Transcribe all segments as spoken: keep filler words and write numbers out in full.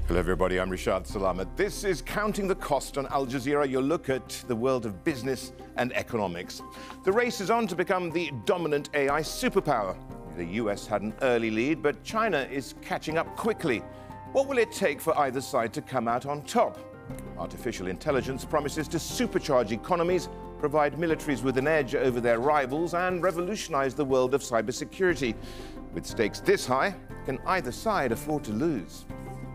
Hello everybody, I'm Rishad Salamat. This is Counting the Cost on Al Jazeera, your look at the world of business and economics. The race is on to become the dominant A I superpower. The U S had an early lead, but China is catching up quickly. What will it take for either side to come out on top? Artificial intelligence promises to supercharge economies, provide militaries with an edge over their rivals, and revolutionize the world of cybersecurity. With stakes this high, can either side afford to lose?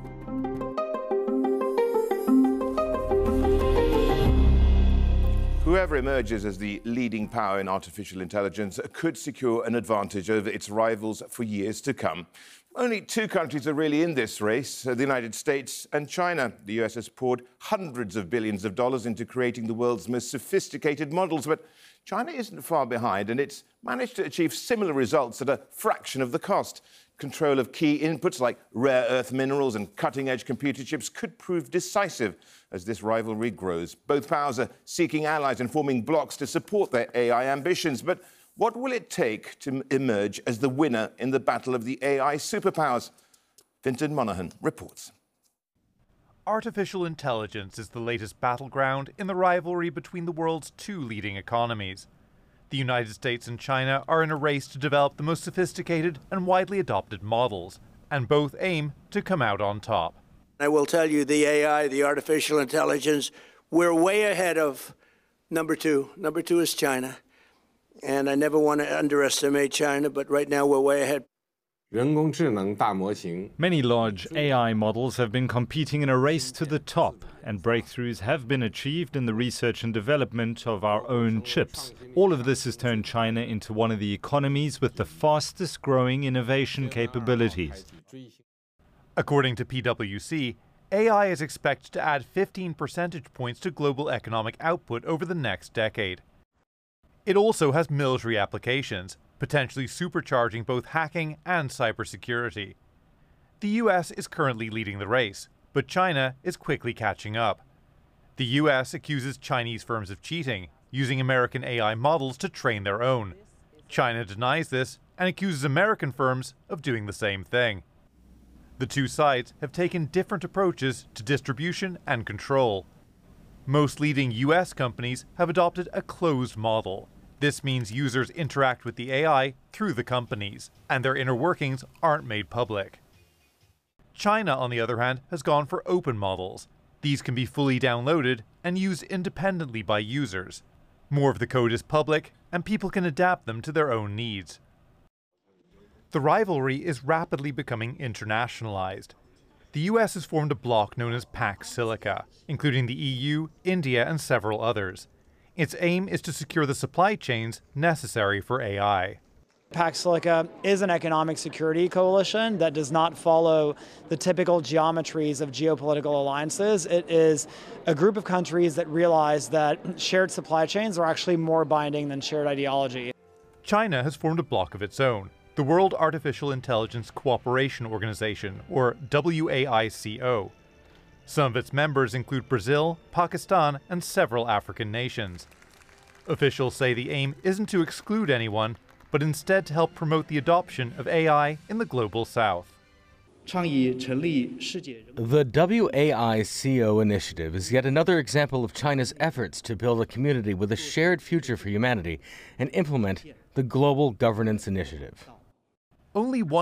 Whoever emerges as the leading power in artificial intelligence could secure an advantage over its rivals for years to come. Only two countries are really in this race, the United States and China. The U S has poured hundreds of billions of dollars into creating the world's most sophisticated models, but China isn't far behind, and it's managed to achieve similar results at a fraction of the cost. Control of key inputs like rare earth minerals and cutting-edge computer chips could prove decisive as this rivalry grows. Both powers are seeking allies and forming blocs to support their A I ambitions. But what will it take to emerge as the winner in the battle of the A I superpowers? Fintan Monaghan reports. Artificial intelligence is the latest battleground in the rivalry between the world's two leading economies. The United States and China are in a race to develop the most sophisticated and widely adopted models, and both aim to come out on top. I will tell you, the A I, the artificial intelligence, we're way ahead of number two. Number two is China. And I never want to underestimate China, but right now we're way ahead. Many large A I models have been competing in a race to the top, and breakthroughs have been achieved in the research and development of our own chips. All of this has turned China into one of the economies with the fastest growing innovation capabilities. According to P W C, A I is expected to add fifteen percentage points to global economic output over the next decade. It also has military applications, potentially supercharging both hacking and cybersecurity. The U S is currently leading the race, but China is quickly catching up. The U S accuses Chinese firms of cheating, using American A I models to train their own. China denies this and accuses American firms of doing the same thing. The two sides have taken different approaches to distribution and control. Most leading U S companies have adopted a closed model. This means users interact with the A I through the companies, and their inner workings aren't made public. China, on the other hand, has gone for open models. These can be fully downloaded and used independently by users. More of the code is public, and people can adapt them to their own needs. The rivalry is rapidly becoming internationalized. The U S has formed a bloc known as Pax Silica, including the E U, India, and several others. Its aim is to secure the supply chains necessary for A I. Pax Silica is an economic security coalition that does not follow the typical geometries of geopolitical alliances. It is a group of countries that realize that shared supply chains are actually more binding than shared ideology. China has formed a bloc of its own, the World Artificial Intelligence Cooperation Organization, or W A I C O. Some of its members include Brazil, Pakistan, and several African nations. Officials say the aim isn't to exclude anyone, but instead to help promote the adoption of A I in the global south. The W A I C O initiative is yet another example of China's efforts to build a community with a shared future for humanity and implement the Global Governance Initiative. Only one